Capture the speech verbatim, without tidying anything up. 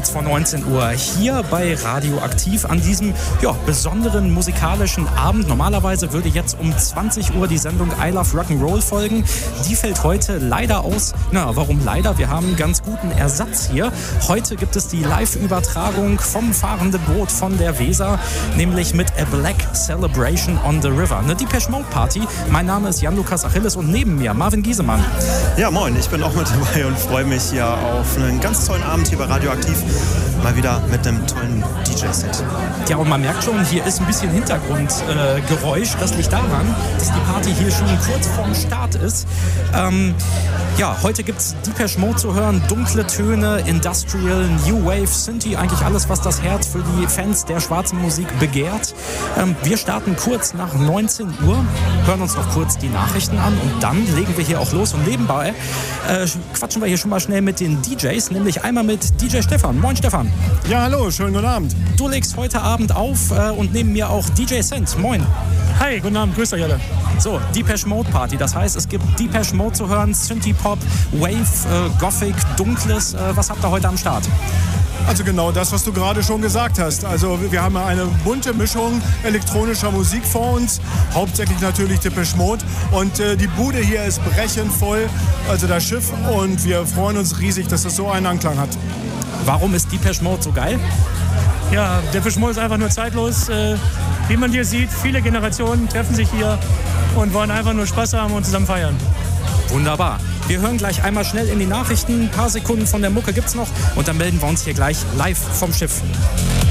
kurz vor neunzehn Uhr hier bei Radioaktiv an diesem ja, besonderen musikalischen Abend. Normalerweise würde jetzt um zwanzig Uhr die Sendung I Love Rock'n'Roll folgen. Die fällt heute leider aus. Na, warum leider? Wir haben einen ganz guten Ersatz hier. Heute gibt es die Live-Übertragung vom fahrenden Boot von der Weser, nämlich mit A Black Celebration on the River. Eine Depeche Mode Party. Mein Name ist Jan-Lukas Achilles und neben mir Marvin Giesemann. Ja, moin, ich bin auch mit dabei und freue mich hier auf einen ganz tollen Abend hier bei Radioaktiv. Mal wieder mit einem tollen D J-Set. Ja, und man merkt schon, hier ist ein bisschen Hintergrundgeräusch. Äh, das liegt daran, dass die Party hier schon kurz vorm Start ist. Ähm, ja, heute gibt es Depeche Mode zu hören. Dunkle Töne, Industrial, New Wave, Synthie. Eigentlich alles, was das Herz für die Fans der schwarzen Musik begehrt. Ähm, wir starten kurz nach neunzehn Uhr, hören uns noch kurz die Nachrichten an und dann legen wir hier auch los. Und nebenbei äh, quatschen wir hier schon mal schnell mit den D Js, nämlich einmal mit D J Stefan. Moin Stefan. Ja, hallo, schönen guten Abend. Du legst heute Abend auf äh, und neben mir auch D J Cent. Moin. Hi, guten Abend, grüß euch alle. So, Depeche Mode Party, das heißt, es gibt Depeche Mode zu hören, Synthie-Pop, Wave, äh, Gothic, Dunkles. Äh, was habt ihr heute am Start? Also genau das, was du gerade schon gesagt hast. Also wir haben eine bunte Mischung elektronischer Musik vor uns, hauptsächlich natürlich Depeche Mode. Und äh, die Bude hier ist brechend voll, also das Schiff. Und wir freuen uns riesig, dass das so einen Anklang hat. Warum ist Depeche Mode so geil? Ja, Depeche Mode ist einfach nur zeitlos. Äh, wie man hier sieht, viele Generationen treffen sich hier und wollen einfach nur Spaß haben und zusammen feiern. Wunderbar. Wir hören gleich einmal schnell in die Nachrichten. Ein paar Sekunden von der Mucke gibt's noch und dann melden wir uns hier gleich live vom Schiff.